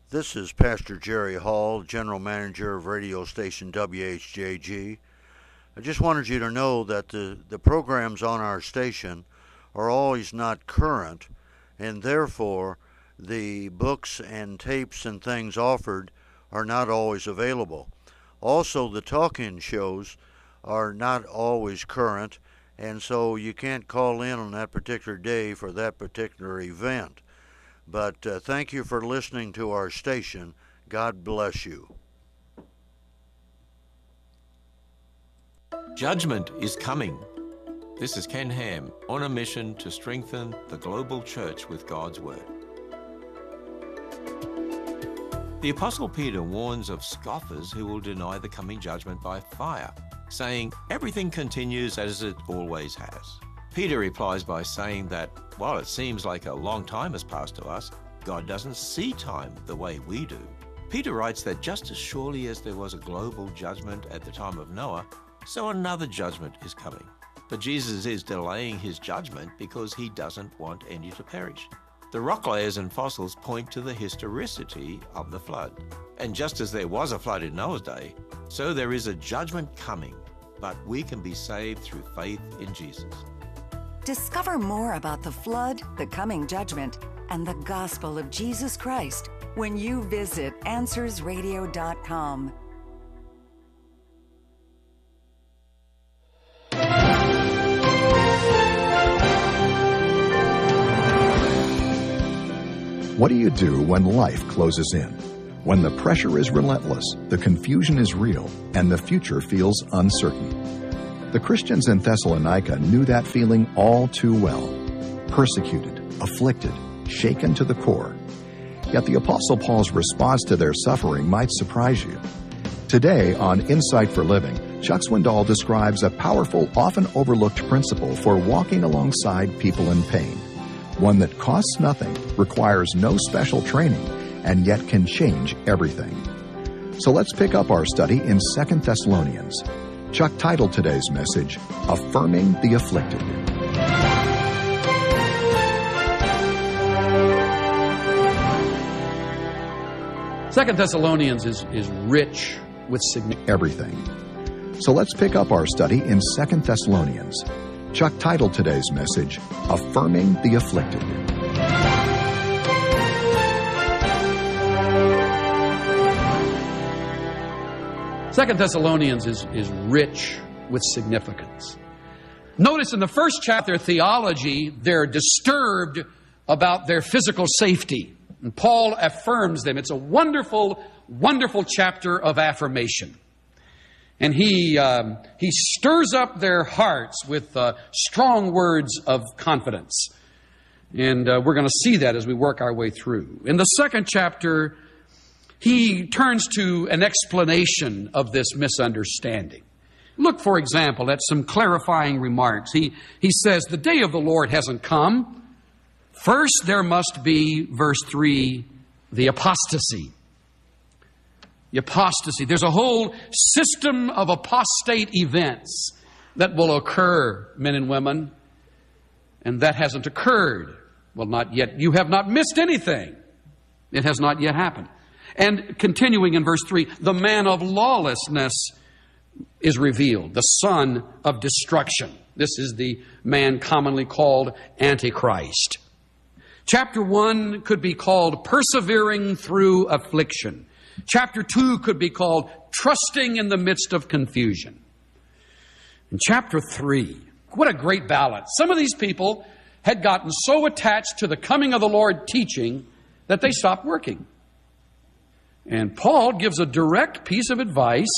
This is Pastor Jerry Hall, General Manager of radio station WHJG. I just wanted you to know that the programs on our station are always not current, and therefore the books and tapes and things offered are not always available. Also, the talk-in shows are not always current, and so you can't call in on that particular day for that particular event. But thank you for listening to our station. God bless you. Judgment is coming. This is Ken Ham on a mission to strengthen the global church with God's Word. The Apostle Peter warns of scoffers who will deny the coming judgment by fire, saying everything continues as it always has. Peter replies by saying that while it seems like a long time has passed to us, God doesn't see time the way we do. Peter writes that just as surely as there was a global judgment at the time of Noah, so another judgment is coming. But Jesus is delaying his judgment because he doesn't want any to perish. The rock layers and fossils point to the historicity of the flood. And just as there was a flood in Noah's day, so there is a judgment coming, but we can be saved through faith in Jesus. Discover more about the flood, the coming judgment, and the gospel of Jesus Christ when you visit AnswersRadio.com. What do you do when life closes in? When the pressure is relentless, the confusion is real, and the future feels uncertain. The Christians in Thessalonica knew that feeling all too well. Persecuted, afflicted, shaken to the core. Yet the Apostle Paul's response to their suffering might surprise you. Today on Insight for Living, Chuck Swindoll describes a powerful, often overlooked principle for walking alongside people in pain. One that costs nothing, requires no special training, and yet can change everything. So let's pick up our study in 2 Thessalonians. Chuck titled today's message, Affirming the Afflicted. 2 Thessalonians is rich with significance. Everything. So let's pick up our study in 2 Thessalonians. Chuck titled today's message, Affirming the Afflicted. Second Thessalonians is rich with significance. Notice in the first chapter, theology, they're disturbed about their physical safety. And Paul affirms them. It's a wonderful, wonderful chapter of affirmation. And he stirs up their hearts with strong words of confidence. And we're going to see that as we work our way through. In the second chapter, he turns to an explanation of this misunderstanding. Look, for example, at some clarifying remarks. He says, the day of the Lord hasn't come. First, there must be, verse 3, the apostasy. The apostasy. There's a whole system of apostate events that will occur, men and women, and that hasn't occurred. Well, not yet. You have not missed anything. It has not yet happened. And continuing in verse 3, the man of lawlessness is revealed, the son of destruction. This is the man commonly called Antichrist. Chapter 1 could be called persevering through affliction. Chapter 2 could be called trusting in the midst of confusion. In chapter 3, what a great balance. Some of these people had gotten so attached to the coming of the Lord teaching that they stopped working. And Paul gives a direct piece of advice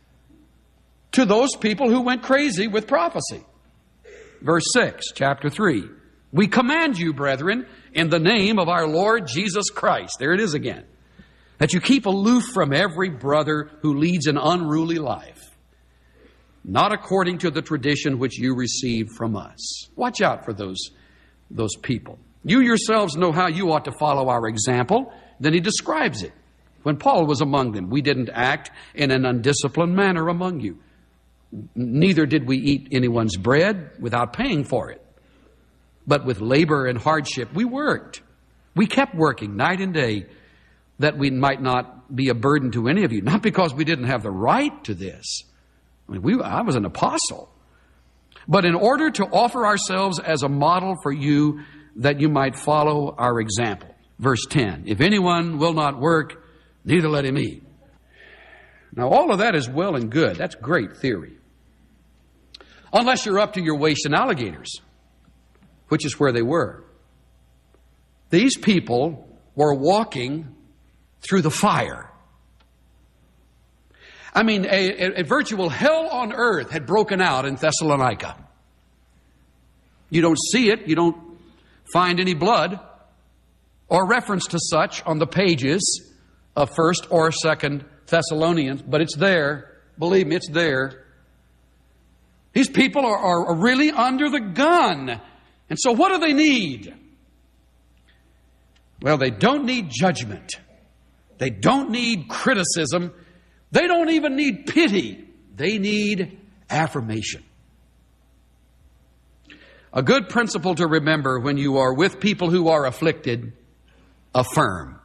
to those people who went crazy with prophecy. Verse 6, chapter 3. We command you, brethren, in the name of our Lord Jesus Christ. There it is again. That you keep aloof from every brother who leads an unruly life, not according to the tradition which you received from us. Watch out for those people. You yourselves know how you ought to follow our example. Then he describes it. When Paul was among them, we didn't act in an undisciplined manner among you. Neither did we eat anyone's bread without paying for it. But with labor and hardship, we worked. We kept working night and day, that we might not be a burden to any of you. Not because we didn't have the right to this. I was an apostle. But in order to offer ourselves as a model for you, that you might follow our example. Verse 10, if anyone will not work, neither let him eat. Now, all of that is well and good. That's great theory. Unless you're up to your waist in alligators, which is where they were. These people were walking through the fire. I mean, a virtual hell on earth had broken out in Thessalonica. You don't see it. You don't find any blood or reference to such on the pages of 1st or 2nd Thessalonians, but it's there. Believe me, it's there. These people are really under the gun. And so what do they need? Well, they don't need judgment. They don't need criticism. They don't even need pity. They need affirmation. A good principle to remember when you are with people who are afflicted, affirm.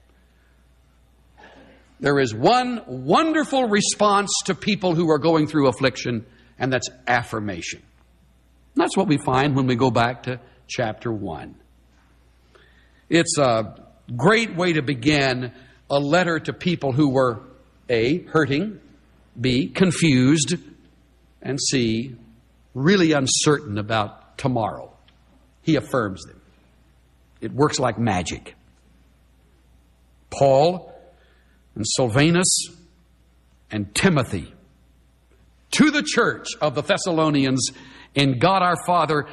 There is one wonderful response to people who are going through affliction, and that's affirmation. And that's what we find when we go back to chapter 1. It's a great way to begin a letter to people who were A, hurting, B, confused, and C, really uncertain about tomorrow. He affirms them. It works like magic. Paul and Silvanus and Timothy to the church of the Thessalonians in God our Father